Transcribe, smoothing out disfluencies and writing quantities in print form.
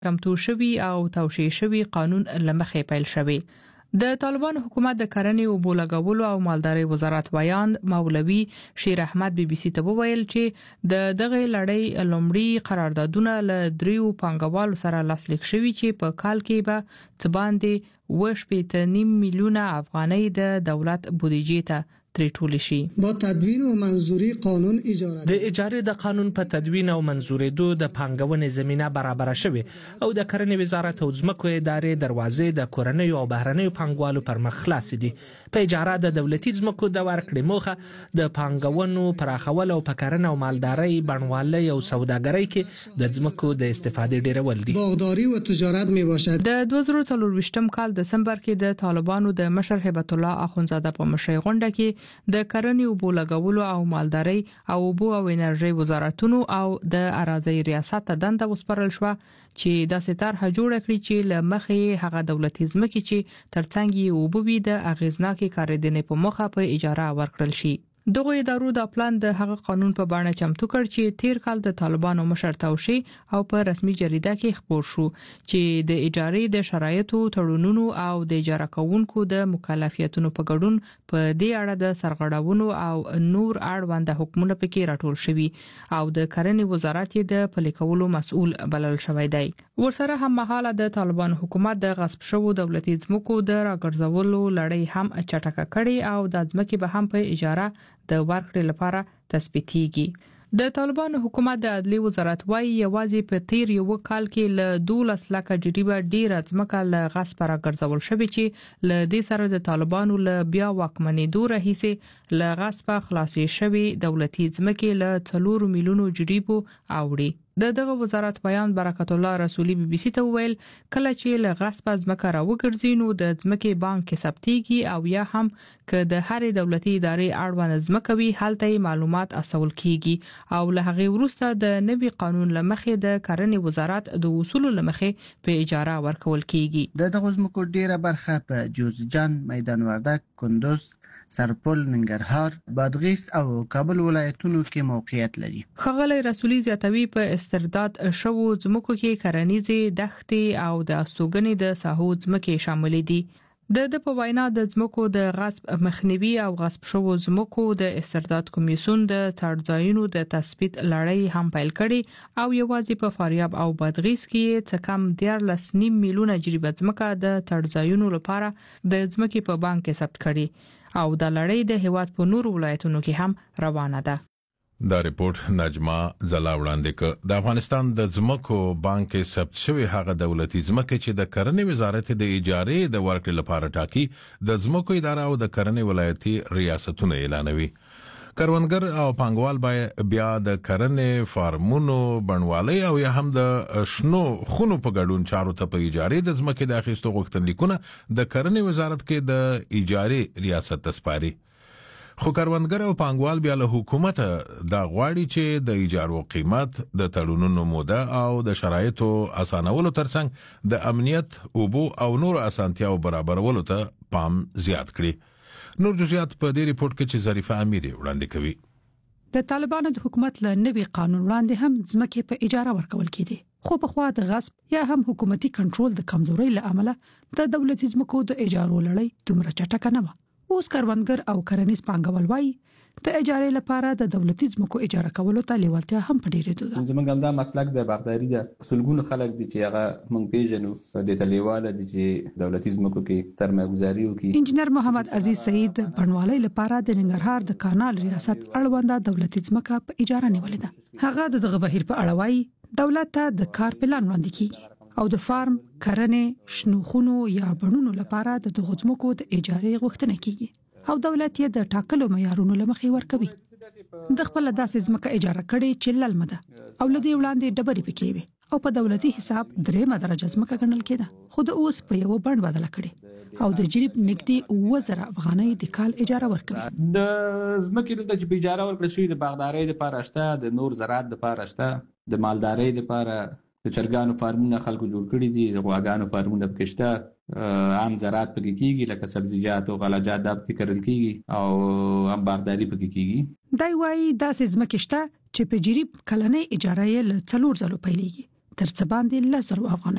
کمتو شوی او توشیح شوی قانون لمخې پیل شوی. د طالبان حکومت د کرنې او بولګولو او مالداري وزارت ویان مولوي شیر احمد بي بي سي ته وویل چې د دغه لړۍ لومړی قراردادونه له دریو پانګوالو سره لاسلیک شوي چې په کال کې به څه باندې 1.5 میلیونه افغانۍ د دولت بودیجې ته ترټول شي. با تدوین او منظوری قانون اجاره د اجاره د قانون په تدوین او منظوریدو د پانګونې زمينه برابر شوه او د کرنې وزارت او ځمکو ادارې دروازې د کورنۍ او بهرنیو پانګوالو پر مخ خلاص دي. په اجاره د دولتي ځمکو د ورکړې موخه د پانګونو پراخول او په کرنه او مالداري بڼوالۍ او سوداګرۍ کې د ځمکو د استفادې ډیرول دي. باغداري او تجارت می باشد. د 2024 کال دسمبر کې د طالبانو د مشر هبت الله اخونزاده په مشرۍ غونډه کې د کرنې او بولګولو او مالداري او اوبو او انرژي وزارتونو او د اراضي ریاست ته دنده وسپارل شو چې د ستاره جوړ کړی چې لمخې هغه دولتي ځمکې چې ترڅنګ یې اوبوي د اغیزناکي کاردنې په مخه په اجاره ورکړل شي. دغه ادارو د پلان د هغه قانون په بڼه چمتو کړ چې تیر کال د طالبانو مشر توشي او په رسمي جریده کې خبر شو چې د اجارې د شرایطو تړونونو او د اجاره کوونکو د مکلفیتونو په ګډون په دې اړه د سرغړاونو او نور اړوند حکومت پکې راټول شوی او د کرنې وزارت د پلي کولو مسؤل بلل شوی دی. ورسره هم مهاله د طالبان حکومت د غصب شوو دولتي ځمکو د راګرځولو لړۍ هم چټکه کړي او د ځمکې به هم په اجاره د ورکړې لپاره تثبیتيږي. د طالبان حکومت د عدلي وزارت وايي یوازې په تیر یو کال کې له 12 لک جریبه ډیره ځمکه له غصب راګرځول شوې چې له دې سره د طالبانو له بیا واکمنېدو راهیسې له غصب خلاصې شوې دولتي ځمکې له 3 میلیونو جریبو اوړي. دغه وزارت بیان برکت الله رسولي بي بي سي ته ویل کله چې له غصب ځمکه راوګرځي نو د ځمکې بانک کې ثبتيږي او یا هم ک د هرې دولتي ادارې اړوند ځمکه وي هلته معلومات اصول کیږي او له هغه وروسته د نوي قانون لمخې د کرنې وزارت د اصول لمخې په اجاره ورکول کیږي. دغه ځمکو ډیره برخه په جوزجان، میدان وردک، کندوز، سرپل، ننګرهار، بادغیس او کابل ولایتونو کې موقعیت لري. خغلی رسولي زیاتوي په استرداد شوو ځمکو کې کرنیزې دښتې او د استوګنې د ساحو ځمکې شامل دي. د په وینا د ځمکو د غصب مخنیوي او غصب شوو ځمکو د استرداد کمیسیون د څارځایونو د تثبیت لړۍ هم پیل کړي او یوازې په فاریاب او بادغیس کې څه کم 13.5 میلیونه جریبه ځمکه د څارځایونو لپاره د ځمکې په بانک کې ثبت کړي او د لړۍ د هیواد په نور ولایتونو کې هم روانه ده. دا ریپورت نجما زلا وړاندې ک د افغانستان د ځمکو بانک کې ثبت شوی هغه دولتي ځمکې چې د کرنې وزارت د اجارې د ورکړې لپاره ټاکي د ځمکو اداره او د کرنې ولایتي ریاستونه اعلانوي. کروندګر او پانګوال بیا د کرنې فارمونو بڼوالۍ او یا هم د شنو خونو په ګډون چارو ته په اجارې د ځمکې د اخیستو غوښتنلیکونه د کرنې وزارت کې د اجارې ریاست ته سپاري. خو کروندګر او پانګوال بیا له حکومت دا غواړي چې د اجارو قیمت، د تړونونو موده او د شرایطو اسانولو ترڅنګ د امنیت، اوبو او نور اسانتیاو برابرولو ته پام زیات کړي. نور جزئیات په دې ریپورت کې چې ظریفه اميري وړاندې کوي. د طالبانو د حکومت له نوي قانون وړاندې هم ځمکې په اجاره ورکول کېدي خو په خوا د غصب یا هم حکومتي کنټرول د کمزوري له امله د دولتي ځمکو د اجارو لړۍ دومره چټکه نه و. اوس کروندګر او کرنیز پانګوال وايي د اجارې لپاره د دولتي ځمکو اجاره کولو ته لیوالتیا هم په ډیرېدو ده. زمونږ هم دا مسلک د باغداري د سلګونو خلک دي چې هغه مونږ پیژنو د تلیواله دي چې دولتي ځمکو کې سرمایه‌ګذاري وکړي. انجنیر محمد عزیز سعید بڼوالۍ لپاره د ننګرهار د کانال ریاست اړونده دولتي ځمکه په اجاره نیولې ده. هغه دغه بهیر په اړه وايي دولت ته د کار پلان وړاندې کیږي او د فارم، کرنې، شنوخونو یا بڼونو لپاره د دغه ځمکو د اجارې غوښتنه کیږي او دولت یې د ټاکلو معیارونو لمخې ورکوي. د خپل داسې ځمکه اجاره کړي چې للمه ده او لدی وړاندې ډبرې پکې وي او په دولتي حساب 3 درجه ځمکه ګڼل کېده خو د اوس په یو بند بدل کړي او د جریب نګدي 2000 افغانۍ د کال اجاره ورکوي. د ځمکې د اجاره ورکړل شوی د باغداري لپاره شته، د نور زراعت لپاره شته، د مالداري لپاره د چرګانو فارمونه خلکو جوړ کړي دي، د غواګانو فارمونه پکې شته، عام زراعت پکې کیږي لکه سبزیجات او غلجات د پکې کرل کیږي او هم باغداري پکې کیږي. دای وايي داسې ځمکې شته چې په جریب کلنۍ اجاره یې له 4 ځلو پیلېږي تر څه باندې 1000 افغانۍ